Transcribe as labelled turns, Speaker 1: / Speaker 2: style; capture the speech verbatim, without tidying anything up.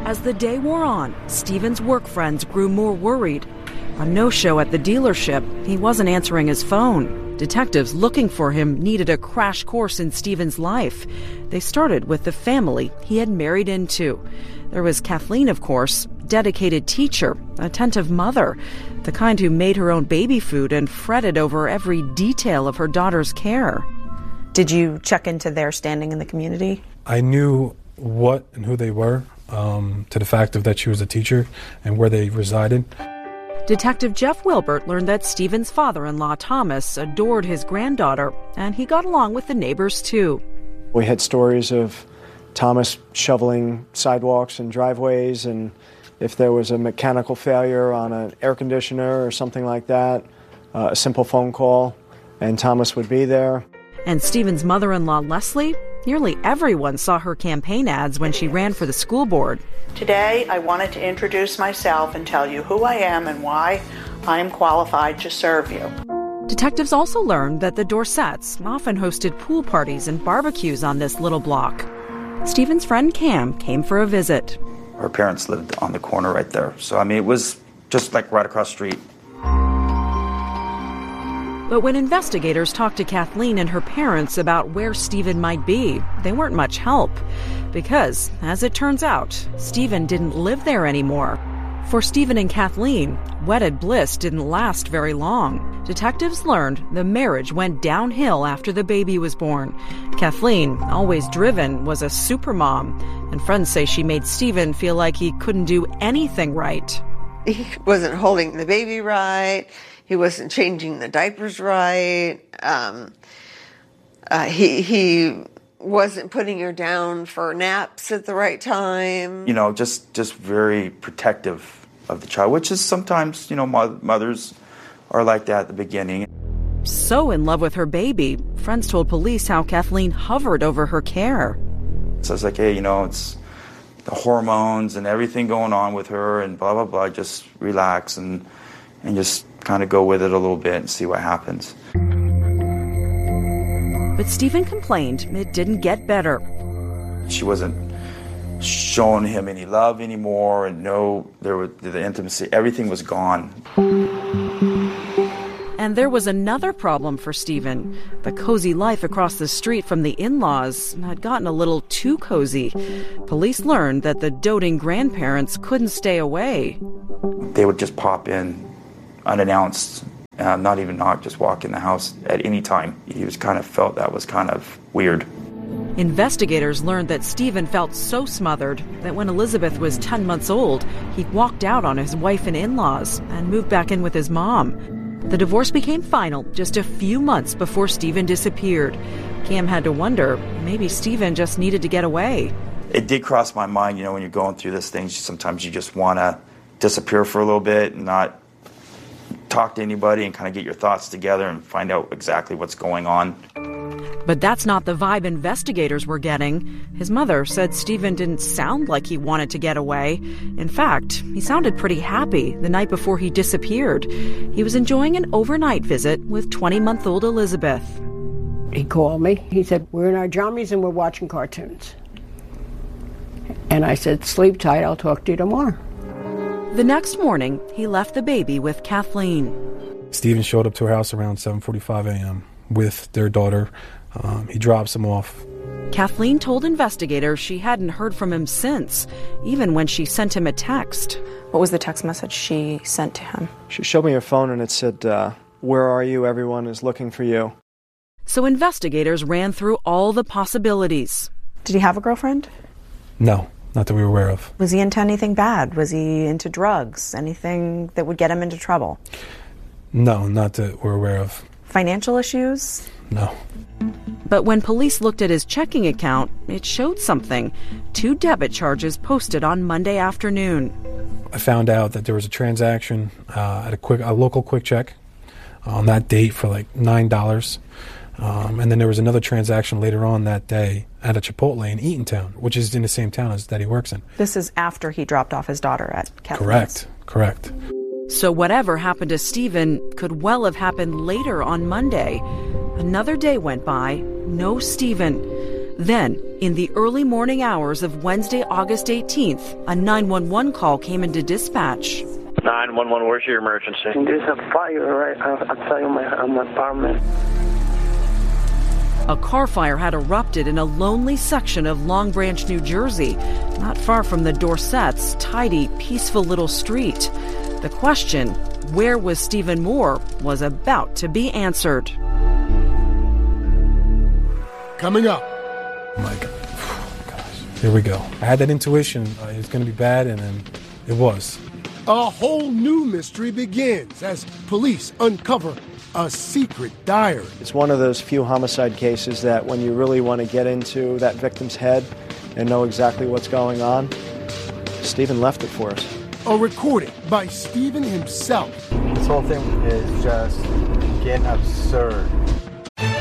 Speaker 1: As the day wore on, Stephen's work friends grew more worried. A no-show at the dealership, he wasn't answering his phone. Detectives looking for him needed a crash course in Stephen's life. They started with the family he had married into. There was Kathleen, of course, dedicated teacher, attentive mother, the kind who made her own baby food and fretted over every detail of her daughter's care.
Speaker 2: Did you check into their standing in the community?
Speaker 3: I knew what and who they were, um, to the fact of that she was a teacher and where they resided.
Speaker 1: Detective Jeff Wilbert learned that Stephen's father-in-law, Thomas, adored his granddaughter, and he got along with the neighbors, too.
Speaker 4: We had stories of Thomas shoveling sidewalks and driveways, and if there was a mechanical failure on an air conditioner or something like that, uh, a simple phone call, and Thomas would be there.
Speaker 1: And Stephen's mother-in-law, Leslie, nearly everyone saw her campaign ads when she ran for the school board.
Speaker 5: Today, I wanted to introduce myself and tell you who I am and why I am qualified to serve you.
Speaker 1: Detectives also learned that the Dorsetts often hosted pool parties and barbecues on this little block. Stephen's friend Cam came for a visit.
Speaker 6: Her parents lived on the corner right there, so I mean, it was just like right across the street.
Speaker 1: But when investigators talked to Kathleen and her parents about where Stephen might be, they weren't much help. Because, as it turns out, Stephen didn't live there anymore. For Stephen and Kathleen, wedded bliss didn't last very long. Detectives learned the marriage went downhill after the baby was born. Kathleen, always driven, was a supermom, and friends say she made Stephen feel like he couldn't do anything right.
Speaker 7: He wasn't holding the baby right. He wasn't changing the diapers right. Um, uh, he he wasn't putting her down for naps at the right time.
Speaker 6: You know, just, just very protective of the child, which is sometimes, you know, mo- mothers are like that at the beginning.
Speaker 1: So in love with her baby, friends told police how Kathleen hovered over her care.
Speaker 6: So it's like, hey, you know, it's the hormones and everything going on with her and blah, blah, blah. Just relax and and just kind of go with it a little bit and see what happens.
Speaker 1: But Stephen complained it didn't get better.
Speaker 6: She wasn't showing him any love anymore, and no, there was the intimacy, everything was gone.
Speaker 1: And there was another problem for Stephen. The cozy life across the street from the in-laws had gotten a little too cozy. Police learned that the doting grandparents couldn't stay away.
Speaker 6: They would just pop in unannounced, uh, not even knock, just walk in the house at any time. He was kind of felt that was kind of weird.
Speaker 1: Investigators learned that Stephen felt so smothered that when Elizabeth was ten months old, he walked out on his wife and in-laws and moved back in with his mom. The divorce became final just a few months before Stephen disappeared. Cam had to wonder, maybe Stephen just needed to get away.
Speaker 6: It did cross my mind, you know, when you're going through this thing, sometimes you just want to disappear for a little bit and not talk to anybody and kind of get your thoughts together and find out exactly what's going on.
Speaker 1: But that's not the vibe investigators were getting. His mother said Stephen didn't sound like he wanted to get away. In fact, he sounded pretty happy the night before he disappeared. He was enjoying an overnight visit with twenty-month-old Elizabeth.
Speaker 8: He called me. He said, we're in our jammies and we're watching cartoons. And I said, sleep tight, I'll talk to you tomorrow.
Speaker 1: The next morning, he left the baby with Kathleen.
Speaker 3: Stephen showed up to her house around seven forty-five a.m. with their daughter. Um, he drops them off.
Speaker 1: Kathleen told investigators she hadn't heard from him since, even when she sent him a text.
Speaker 2: What was the text message she sent to him?
Speaker 4: She showed me her phone and it said, uh, where are you? Everyone is looking for you.
Speaker 1: So investigators ran through all the possibilities.
Speaker 2: Did he have a girlfriend?
Speaker 3: No, not that we were aware of.
Speaker 2: Was he into anything bad? Was he into drugs? Anything that would get him into trouble?
Speaker 3: No, not that we're aware of.
Speaker 2: Financial issues?
Speaker 3: No.
Speaker 1: But when police looked at his checking account, it showed something. Two debit charges posted on Monday afternoon.
Speaker 3: I found out that there was a transaction uh, at a quick, a local Quick Check on that date for like nine dollars. Um, and then there was another transaction later on that day at a Chipotle in Eatontown, which is in the same town as that he works in.
Speaker 2: This is after he dropped off his daughter at Kathleen's.
Speaker 3: Correct, correct.
Speaker 1: So whatever happened to Stephen could well have happened later on Monday. Another day went by, no Stephen. Then, in the early morning hours of Wednesday, August eighteenth, a nine one one call came into dispatch.
Speaker 9: nine one one, where's your emergency?
Speaker 10: There's a fire right outside of my, of my apartment.
Speaker 1: A car fire had erupted in a lonely section of Long Branch, New Jersey, not far from the Dorsetts' tidy, peaceful little street. The question, where was Stephen Moore, was about to be answered.
Speaker 11: Coming up.
Speaker 3: My God. Gosh. Here we go. I had that intuition. Uh, it's going to be bad, and then it was.
Speaker 11: A whole new mystery begins as police uncover a secret diary.
Speaker 4: It's one of those few homicide cases that when you really want to get into that victim's head and know exactly what's going on, Stephen left it for us.
Speaker 11: A recording by Stephen himself.
Speaker 12: This whole thing is just getting absurd.